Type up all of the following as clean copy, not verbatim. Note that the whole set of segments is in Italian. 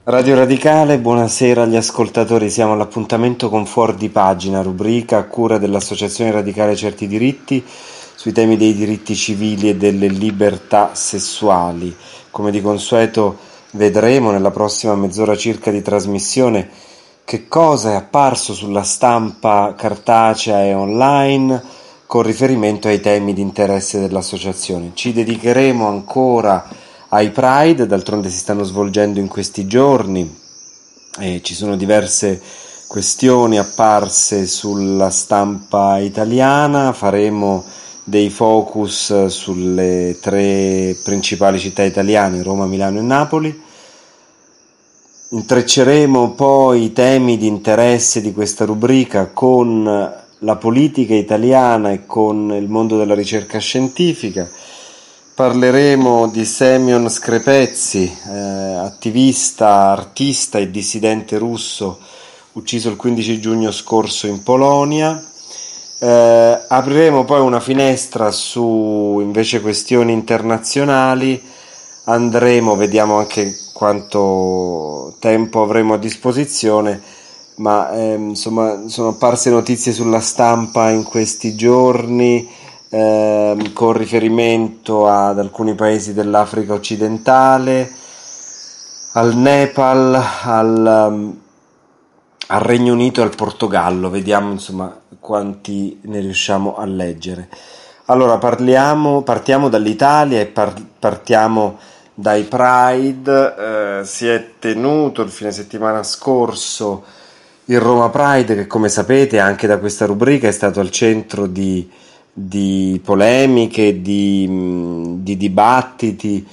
Radio Radicale, buonasera agli ascoltatori, siamo all'appuntamento con Fuor di Pagina, rubrica a cura dell'Associazione Radicale Certi Diritti sui temi dei diritti civili e delle libertà sessuali. Come di consueto vedremo nella prossima mezz'ora circa di trasmissione che cosa è apparso sulla stampa cartacea e online con riferimento ai temi di interesse dell'associazione. Ci dedicheremo ancora ai Pride, d'altronde si stanno svolgendo in questi giorni e ci sono diverse questioni apparse sulla stampa italiana. Faremo dei focus sulle tre principali città italiane, Roma, Milano e Napoli. Intrecceremo poi i temi di interesse di questa rubrica con la politica italiana e con il mondo della ricerca scientifica. Parleremo di Semyon Skrepezzi, attivista, artista e dissidente russo, ucciso il 15 giugno scorso in Polonia. Apriremo poi una finestra su invece questioni internazionali. Vediamo anche quanto tempo avremo a disposizione, ma insomma sono apparse notizie sulla stampa in questi giorni con riferimento ad alcuni paesi dell'Africa occidentale, al Nepal, al Regno Unito e al Portogallo. Vediamo insomma quanti ne riusciamo a leggere. Allora partiamo dall'Italia e partiamo dai Pride. Si è tenuto il fine settimana scorso il Roma Pride, che come sapete anche da questa rubrica è stato al centro di polemiche, di dibattiti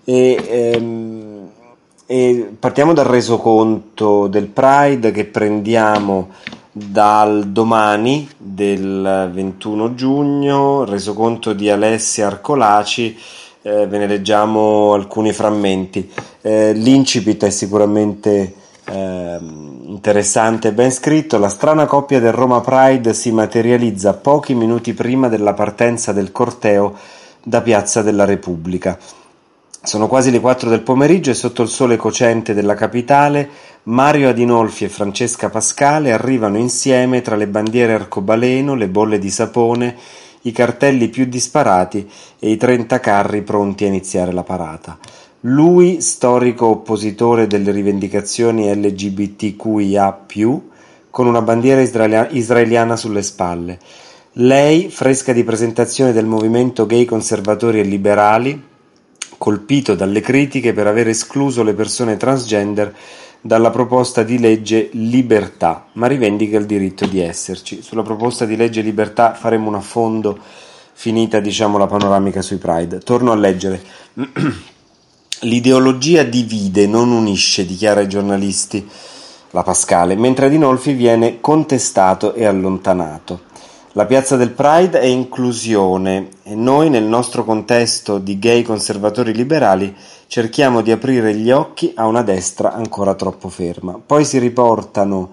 e partiamo dal resoconto del Pride che prendiamo dal domani del 21 giugno, resoconto di Alessia Arcolaci. Ve ne leggiamo alcuni frammenti. L'incipit è sicuramente interessante e ben scritto. La strana coppia del Roma Pride si materializza pochi minuti prima della partenza del corteo da Piazza della Repubblica. Sono quasi le 4 del pomeriggio e sotto il sole cocente della capitale Mario Adinolfi e Francesca Pascale arrivano insieme tra le bandiere arcobaleno, le bolle di sapone, i cartelli più disparati e i 30 carri pronti a iniziare la parata. Lui, storico oppositore delle rivendicazioni LGBTQIA+, con una bandiera israeliana sulle spalle. Lei, fresca di presentazione del movimento gay conservatori e liberali, colpito dalle critiche per aver escluso le persone transgender dalla proposta di legge Libertà, ma rivendica il diritto di esserci. Sulla proposta di legge Libertà faremo un affondo finita, la panoramica sui Pride. Torno a leggere. L'ideologia divide, non unisce, dichiara ai giornalisti la Pascale, mentre Adinolfi viene contestato e allontanato. La piazza del Pride è inclusione e noi nel nostro contesto di gay conservatori liberali cerchiamo di aprire gli occhi a una destra ancora troppo ferma. Poi si riportano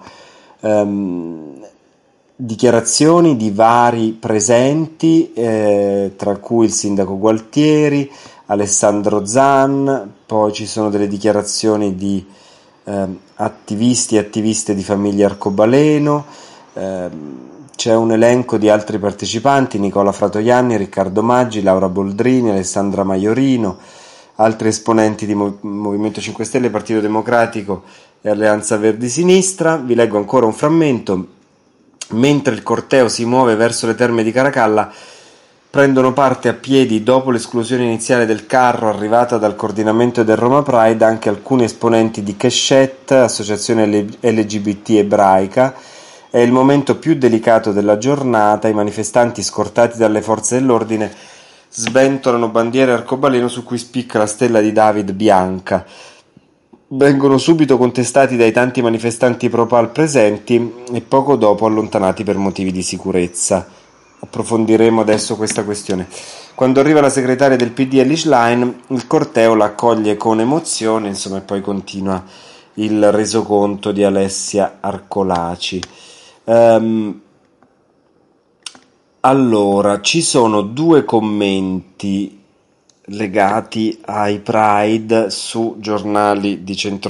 dichiarazioni di vari presenti, tra cui il sindaco Gualtieri, Alessandro Zan, poi ci sono delle dichiarazioni di attivisti e attiviste di famiglia arcobaleno, c'è un elenco di altri partecipanti: Nicola Fratoianni, Riccardo Maggi, Laura Boldrini, Alessandra Maiorino, altri esponenti di Movimento 5 Stelle, Partito Democratico e Alleanza Verdi Sinistra. Vi leggo ancora un frammento. Mentre il corteo si muove verso le terme di Caracalla, prendono parte a piedi, dopo l'esclusione iniziale del carro arrivata dal coordinamento del Roma Pride, anche alcuni esponenti di Keshet, associazione LGBT ebraica. È il momento più delicato della giornata. I manifestanti, scortati dalle forze dell'ordine, sventolano bandiere arcobaleno su cui spicca la stella di David bianca. Vengono subito contestati dai tanti manifestanti pro-PAL presenti e poco dopo allontanati per motivi di sicurezza. Approfondiremo adesso questa questione. Quando arriva la segretaria del PD Elly Schlein, il corteo la accoglie con emozione, e poi continua il resoconto di Alessia Arcolaci. Allora, ci sono due commenti legati ai Pride su giornali di centro